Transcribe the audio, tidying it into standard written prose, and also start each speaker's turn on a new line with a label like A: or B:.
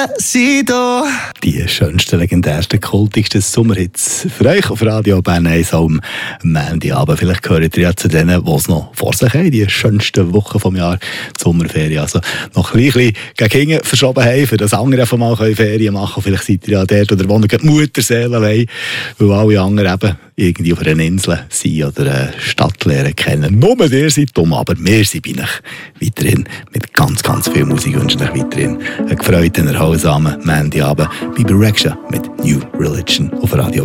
A: Despacito. Die schönsten, legendärsten, kultigsten Sommerhits für euch auf Radio Bern 1 am Montagabend. Vielleicht gehört ihr ja zu denen, die es noch vor sich haben, die schönsten Wochen vom Jahr, die Sommerferien. Also noch ein bisschen gegen hinten verschoben haben, für das andere einfach mal Ferien machen können. Vielleicht seid ihr ja dort oder wohnt die Mutterseele allein, weil alle anderen eben irgendwie auf einer Insel sind oder eine Stadt lernen kennen. Nur ihr seid dumm, aber wir sind bei euch weiterhin mit ganz, ganz viel Musik. Ich wünsche euch weiterhin einen gefreuten, erholsamen Montagabend bei Berexia mit New Religion auf Radio